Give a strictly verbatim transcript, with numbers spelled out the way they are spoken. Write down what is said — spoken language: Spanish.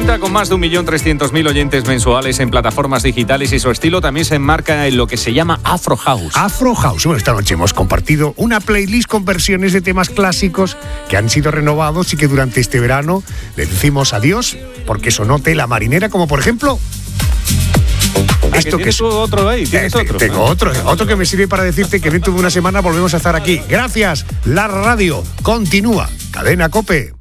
Cuenta con más de un millón trescientos mil oyentes mensuales en plataformas digitales y su estilo también se enmarca en lo que se llama Afro House. Afro House. Bueno, esta noche hemos compartido una playlist con versiones de temas clásicos que han sido renovados y que durante este verano le decimos adiós porque sonó Tela Marinera, como por ejemplo... Ah, esto que tienes que es... otro ahí, ¿tienes eh, otro? Tengo ¿eh? otro, otro que me sirve para decirte que dentro de una semana volvemos a estar aquí. Gracias, la radio continúa. Cadena COPE.